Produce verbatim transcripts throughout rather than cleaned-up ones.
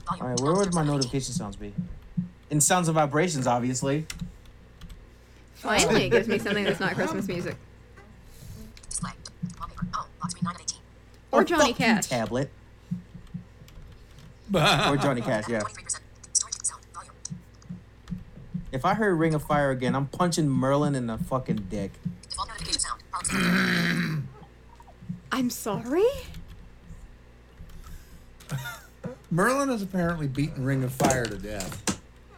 All right, where would my notification sounds be? In sounds and vibrations, obviously. Finally, it gives me something that's not Christmas music. Display. Wallpaper. Home. Lock screen nine nineteen. Or Oh, Johnny fuck you, Cash. tablet. Or Johnny Cash, yeah. twenty-three percent. Storage. Sound. Volume. If I heard Ring of Fire again, I'm punching Merlin in the fucking dick. Default notification sound. Volume selected. I'm sorry? Merlin has apparently beaten Ring of Fire to death.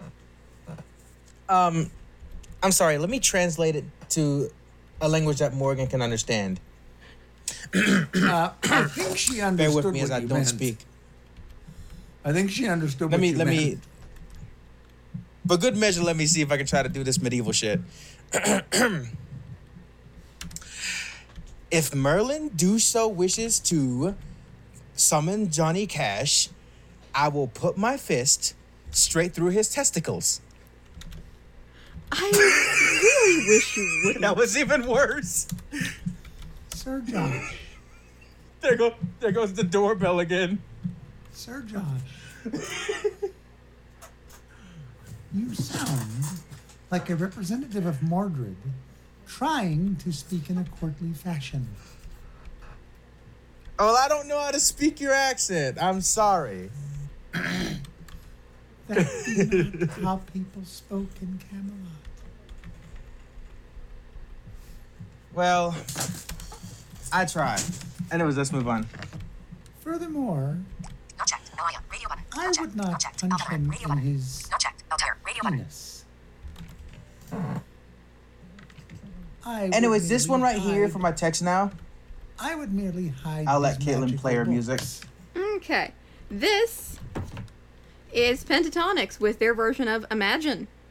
Um, I'm sorry. Let me translate it to a language that Morgan can understand. Uh, I think she understood Bear with me what as I you don't meant. speak. I think she understood Let what me, you let meant. me. For good measure, let me see if I can try to do this medieval shit. If Merlin do so wishes to summon Johnny Cash, I will put my fist straight through his testicles. I really wish you wouldn't. That was even worse. Sir Josh. There go, there goes the doorbell again. Sir Josh. You sound like a representative of Mordred trying to speak in a courtly fashion. Oh, I don't know how to speak your accent. I'm sorry. That be not how people spoke in Camelot. Well, I tried. Anyways, let's move on. Furthermore, Not checked. Elia. Radio button. I Not checked. would not Not checked. punch Altair. him Radio in button. his Not checked. Altair. Radio button. penis. I would Anyways, this one right merely here hide- for my text now. I would merely hide. I'll let his Caitlin magical play her music. books. Okay. This is Pentatonics with their version of Imagine.